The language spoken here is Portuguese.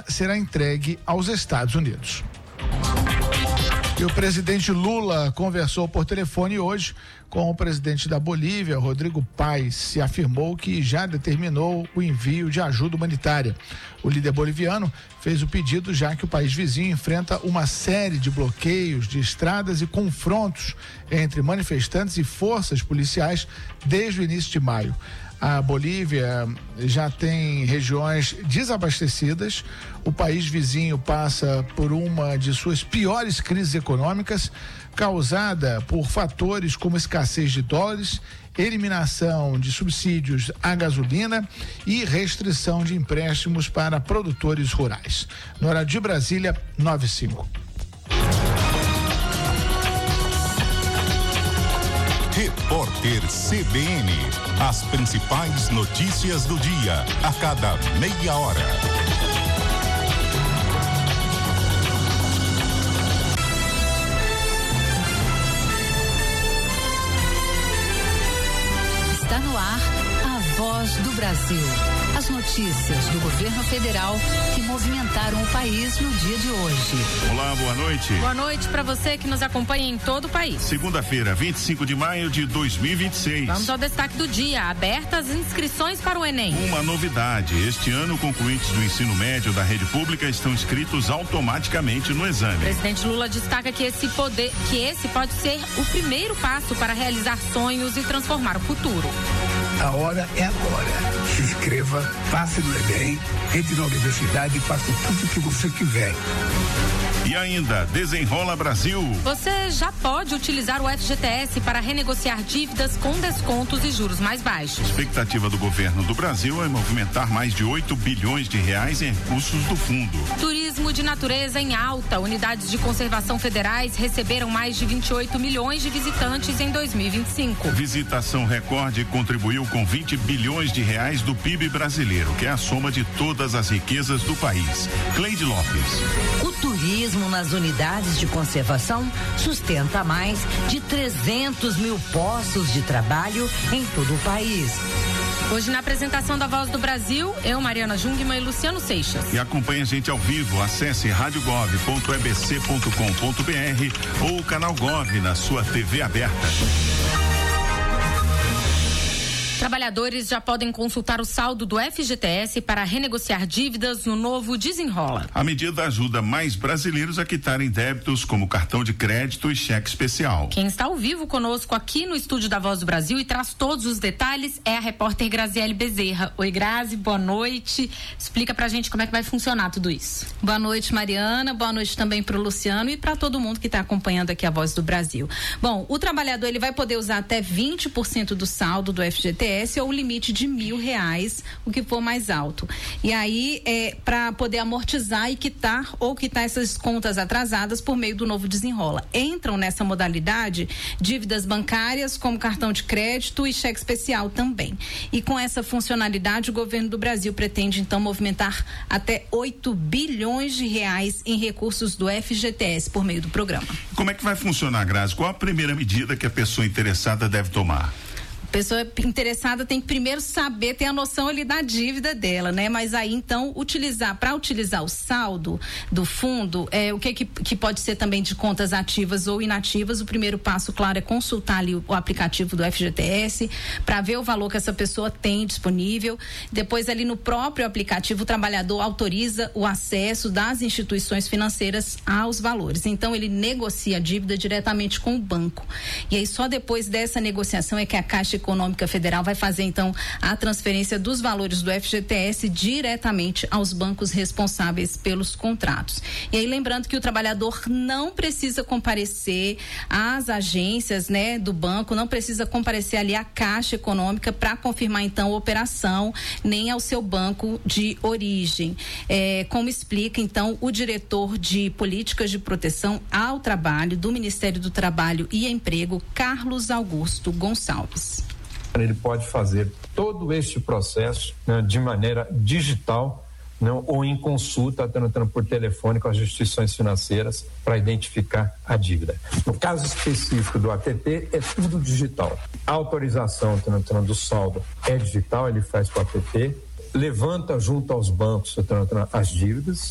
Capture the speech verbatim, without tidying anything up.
Cuba será entregue aos Estados Unidos. E o presidente Lula conversou por telefone hoje com o presidente da Bolívia, Rodrigo Paes, e afirmou que já determinou o envio de ajuda humanitária. O líder boliviano fez o pedido já que o país vizinho enfrenta uma série de bloqueios de estradas e confrontos entre manifestantes e forças policiais desde o início de maio. A Bolívia já tem regiões desabastecidas. O país vizinho passa por uma de suas piores crises econômicas, causada por fatores como escassez de dólares, eliminação de subsídios à gasolina e restrição de empréstimos para produtores rurais. No horário de Brasília, nove e cinco. Repórter C B N. As principais notícias do dia, a cada meia hora. Está no ar a Voz do Brasil. As notícias do governo federal que movimentaram o país no dia de hoje. Olá, boa noite. Boa noite para você que nos acompanha em todo o país. Segunda-feira, vinte e cinco de maio de dois mil e vinte e seis. Vamos ao destaque do dia. Abertas inscrições para o Enem. Uma novidade. Este ano, concluintes do ensino médio da rede pública estão inscritos automaticamente no exame. O presidente Lula destaca que esse, poder, que esse pode ser o primeiro passo para realizar sonhos e transformar o futuro. A hora é agora. Se inscreva, passe no Enem, entre na universidade e faça tudo o que você quiser. E ainda, Desenrola Brasil. Você já pode utilizar o F G T S para renegociar dívidas com descontos e juros mais baixos. A expectativa do governo do Brasil é movimentar mais de oito bilhões de reais em recursos do fundo. Turismo de natureza em alta. Unidades de conservação federais receberam mais de vinte e oito milhões de visitantes em dois mil e vinte e cinco. Visitação recorde contribuiu com vinte bilhões de reais do P I B brasileiro, que é a soma de todas as riquezas do país. Cleide Lopes. O turismo nas unidades de conservação sustenta mais de trezentos mil postos de trabalho em todo o país. Hoje, na apresentação da Voz do Brasil, eu, Mariana Jungmann e Luciano Seixas. E acompanhe a gente ao vivo. Acesse rádio gov ponto e b c ponto com ponto b r ou o canal Gov na sua T V aberta. Trabalhadores já podem consultar o saldo do F G T S para renegociar dívidas no novo Desenrola. A medida ajuda mais brasileiros a quitarem débitos como cartão de crédito e cheque especial. Quem está ao vivo conosco aqui no estúdio da Voz do Brasil e traz todos os detalhes é a repórter Graziele Bezerra. Oi, Grazi, boa noite. Explica pra gente como é que vai funcionar tudo isso. Boa noite, Mariana. Boa noite também pro Luciano e para todo mundo que está acompanhando aqui a Voz do Brasil. Bom, o trabalhador ele vai poder usar até vinte por cento do saldo do F G T S ou o limite de mil reais, o que for mais alto. E aí, é, para poder amortizar e quitar ou quitar essas contas atrasadas por meio do novo Desenrola. Entram nessa modalidade dívidas bancárias, como cartão de crédito e cheque especial também. E com essa funcionalidade, o governo do Brasil pretende, então, movimentar até oito bilhões de reais em recursos do F G T S por meio do programa. Como é que vai funcionar, Grazi? Qual a primeira medida que a pessoa interessada deve tomar? Pessoa interessada tem que primeiro saber, ter a noção ali da dívida dela, né? Mas aí então utilizar, para utilizar o saldo do fundo, é, o que, que que pode ser também de contas ativas ou inativas, o primeiro passo, claro, é consultar ali o, o aplicativo do F G T S para ver o valor que essa pessoa tem disponível. Depois ali no próprio aplicativo o trabalhador autoriza o acesso das instituições financeiras aos valores. Então ele negocia a dívida diretamente com o banco. E aí só depois dessa negociação é que a Caixa Econômica Federal vai fazer então a transferência dos valores do F G T S diretamente aos bancos responsáveis pelos contratos. E aí lembrando que o trabalhador não precisa comparecer às agências, né, do banco, não precisa comparecer ali à Caixa Econômica para confirmar então a operação, nem ao seu banco de origem. É, como explica então o diretor de Políticas de Proteção ao Trabalho do Ministério do Trabalho e Emprego, Carlos Augusto Gonçalves. Ele pode fazer todo este processo, né, de maneira digital, não, ou em consulta, tanto por telefone com as instituições financeiras para identificar a dívida. No caso específico do A T P, é tudo digital. A autorização tanto, do saldo é digital, ele faz com o A T P, levanta junto aos bancos tanto, as dívidas,